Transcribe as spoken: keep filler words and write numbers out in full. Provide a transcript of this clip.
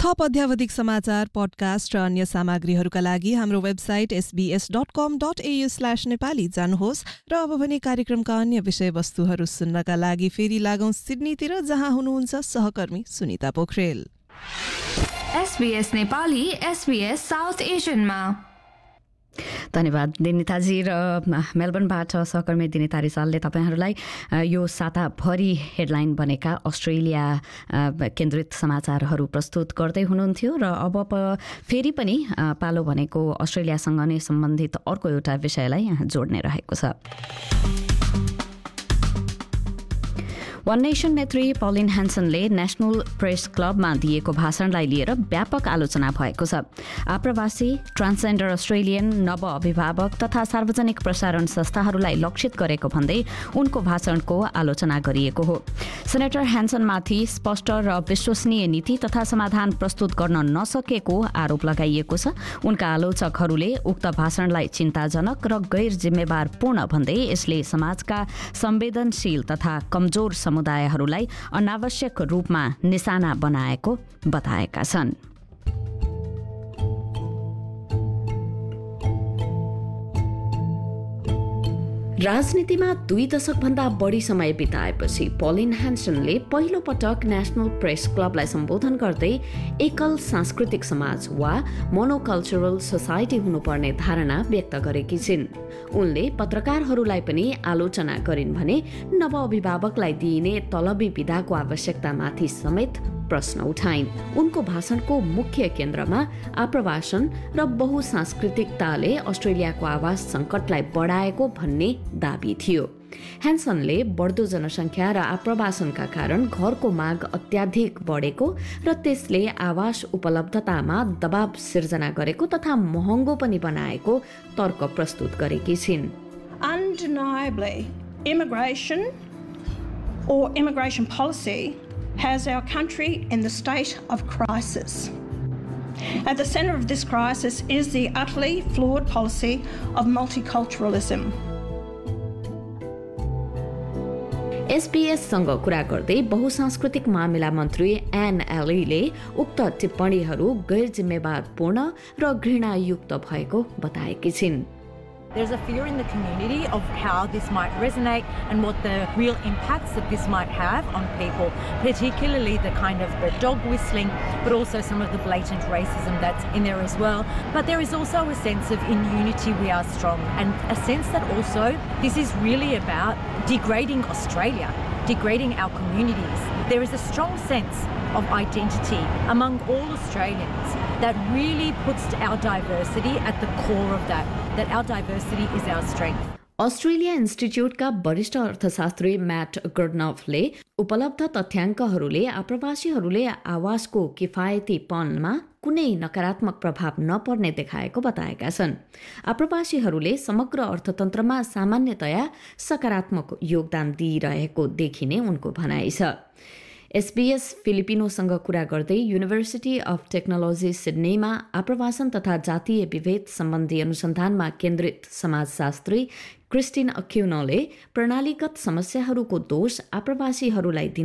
थप अध्यावधिक समाचार, पडकास्ट र अन्य सामग्रीहरूका लागि हाम्रो वेबसाइट एसबीएस डट कम डट एयु स्ल्यास नेपाली जानुहोस् र अब भने कार्यक्रमका अन्य विषयवस्तुहरू सुन्नका लागि फेरि लागौं सिडनीतिर, जहाँ हुनुहुन्छ सहकर्मी Sunita Pokharel. SBS Nepali SBS south एसियनमा। धन्यवाद दिनिताजी। र मेलबर्नबाट सहकर्मी दिनिता रिसालले तपाईँहरूलाई यो साताभरि हेडलाइन बनेका अस्ट्रेलिया केन्द्रित समाचारहरू प्रस्तुत गर्दै हुनुहुन्थ्यो र अब फेरि पनि पालो भनेको अस्ट्रेलियासँग नै सम्बन्धित अर्को एउटा विषयलाई यहाँ जोड्ने रहेको छ। वन नेसन नेत्री पलिन ह्यान्सनले नेशनल प्रेस क्लबमा दिएको भाषणलाई लिएर व्यापक आलोचना भएको छ। आप्रवासी, ट्रान्सजेन्डर अस्ट्रेलियन, नव अभिभावक तथा सार्वजनिक प्रसारण संस्थाहरूलाई लक्षित गरेको भन्दै उनको भाषणको आलोचना गरिएको हो। सेनेटर ह्यान्सनमाथि स्पष्ट र विश्वसनीय नीति तथा समाधान प्रस्तुत गर्न नसकेको आरोप लगाइएको छ। उनका आलोचकहरूले उक्त भाषणलाई चिन्ताजनक र गैर जिम्मेवारपूर्ण भन्दै यसले समाजका संवेदनशील तथा कमजोर समुदायहरूलाई अनावश्यक रूपमा निशाना बनाएको बताएका छन्। राजनीतिमा दुई दशकभन्दा बढी समय बिताएपछि पलिन ह्यान्सनले पहिलो पटक नेशनल प्रेस क्लबलाई सम्बोधन गर्दै एकल सांस्कृतिक समाज वा मोनोकल्चरल सोसाइटी हुनुपर्ने धारणा व्यक्त गरेकी छिन्। उनले पत्रकारहरूलाई पनि आलोचना गरिन् भने नव अभिभावकलाई दिइने तलबी विधाको आवश्यकतामाथि समेत प्रश्न उठाइन्। उनको भाषणको मुख्य केन्द्रमा आप्रवासन र बहुसांस्कृतिकताले अस्ट्रेलियाको आवास सङ्कटलाई बढाएको भन्ने दाबी थियो। ह्यान्सनले बढ्दो जनसङ्ख्या र आप्रवासनका कारण घरको माग अत्याधिक बढेको र त्यसले आवास उपलब्धतामा दबाव सिर्जना गरेको तथा महँगो पनि बनाएको तर्क प्रस्तुत गरेकी छिन्। Undeniably, immigration or immigration policy has our country in the state of crisis. At the centre of this crisis is the utterly flawed policy of multiculturalism. एसबीएससँग कुरा गर्दै बहुसांस्कृतिक मामिला मन्त्री एन एलीले उक्त टिप्पणीहरू गैर जिम्मेवारपूर्ण र घृणायुक्त भएको बताएकी छिन्। There's a fear in the community of how this might resonate and what the real impacts that this might have on people, particularly the kind of the dog whistling, but also some of the blatant racism that's in there as well. But there is also a sense of in unity we are strong, and a sense that also this is really about degrading Australia, degrading our communities. There is a strong sense of identity among all Australians that really puts our diversity at the core of that, that our diversity is our strength. Australia इन्स्टिच्युटका वरिष्ठ अर्थशास्त्री mat गर्डनफले उपलब्ध तथ्याङ्कहरूले आप्रवासीहरूले आवासको किफायतीपनमा कुनै नकारात्मक प्रभाव नपर्ने देखाएको बताएका छन्। आप्रवासीहरूले समग्र अर्थतन्त्रमा सामान्यतया सकारात्मक योगदान दिइरहेको देखिने उनको भनाइ छ। एसबीएस फिलिपिनोसँग कुरा गर्दै युनिभर्सिटी अफ टेक्नोलोजी सिडनीमा आप्रवासन तथा जातीय विभेद सम्बन्धी अनुसन्धानमा केन्द्रित समाजशास्त्री क्रिस्टिन अक्युनोले प्रणालीगत समस्याहरूको दोष आप्रवासीहरूलाई